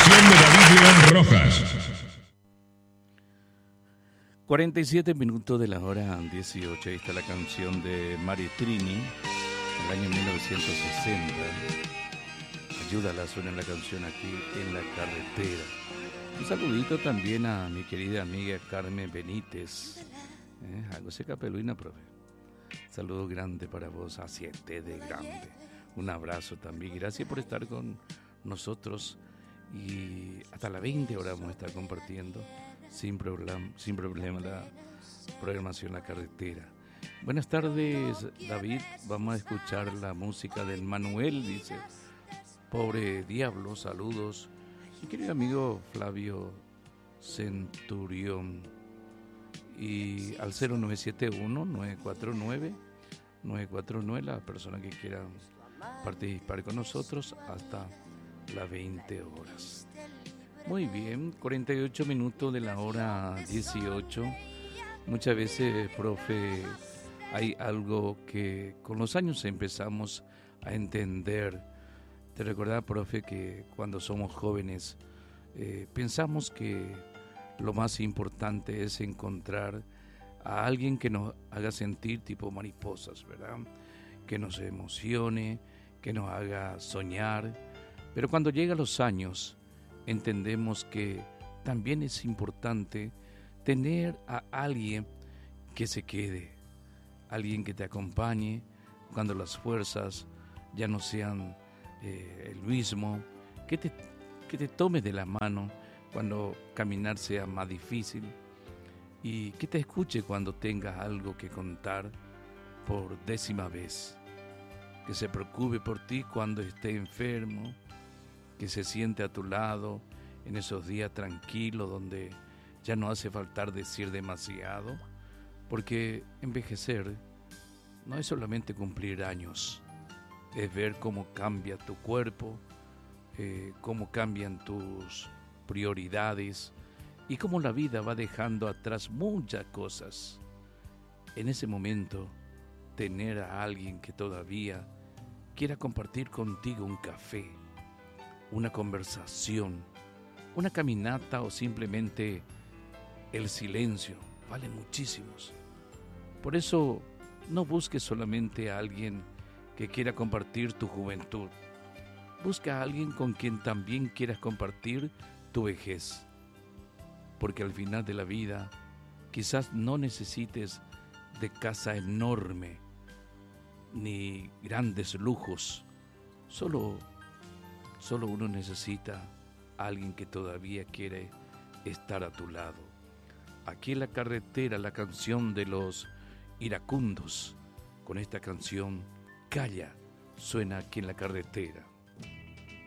canción de David León Rojas. 47 minutos de la hora 18. Ahí está la canción de Maritrini, del año 1960. Ayúdala, suena la canción aquí en la carretera. Un saludito también a mi querida amiga Carmen Benítez. Algo se capeluina, profe. Saludo grande para vos, a 7 de grande. Un abrazo también. Gracias por estar con nosotros. Y hasta las 20 horas vamos a estar compartiendo sin problema la programación La Carretera. Buenas tardes, David. Vamos a escuchar la música del Manuel, dice. Pobre Diablo, saludos. Mi querido amigo Flavio Centurión. Y al 0971-949-949, la persona que quiera participar con nosotros hasta las 20 horas. Muy bien, 48 minutos de la hora 18. Muchas veces, profe, hay algo que con los años empezamos a entender. Te recordaba, profe, que cuando somos jóvenes pensamos que lo más importante es encontrar a alguien que nos haga sentir tipo mariposas, ¿verdad? Que nos emocione, que nos haga soñar. Pero cuando llegan los años, entendemos que también es importante tener a alguien que se quede, alguien que te acompañe cuando las fuerzas ya no sean el mismo, que te tome de la mano cuando caminar sea más difícil y que te escuche cuando tengas algo que contar por 10ª vez, que se preocupe por ti cuando esté enfermo, que se siente a tu lado en esos días tranquilos donde ya no hace falta decir demasiado, porque envejecer no es solamente cumplir años, es ver cómo cambia tu cuerpo, cómo cambian tus prioridades y cómo la vida va dejando atrás muchas cosas. En ese momento, tener a alguien que todavía quiera compartir contigo un café, una conversación, una caminata o simplemente el silencio, vale muchísimos. Por eso, no busques solamente a alguien que quiera compartir tu juventud. Busca a alguien con quien también quieras compartir tu vejez. Porque al final de la vida, quizás no necesites de casa enorme, ni grandes lujos. Solo uno necesita a alguien que todavía quiere estar a tu lado. Aquí en la carretera, la canción de los iracundos. Con esta canción, Calla, suena aquí en la carretera.